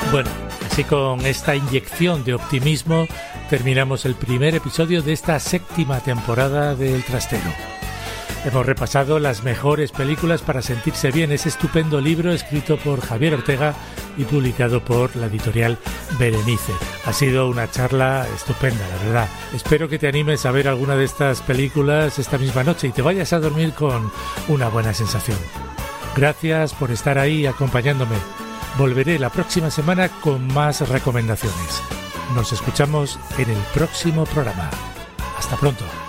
Bueno, así con esta inyección de optimismo terminamos el primer episodio de esta 7ª temporada de El Trastero. Hemos repasado las mejores películas para sentirse bien, ese estupendo libro escrito por Javier Ortega y publicado por la editorial Berenice. Ha sido una charla estupenda, la verdad. Espero que te animes a ver alguna de estas películas esta misma noche y te vayas a dormir con una buena sensación. Gracias por estar ahí acompañándome. Volveré la próxima semana con más recomendaciones. Nos escuchamos en el próximo programa. Hasta pronto.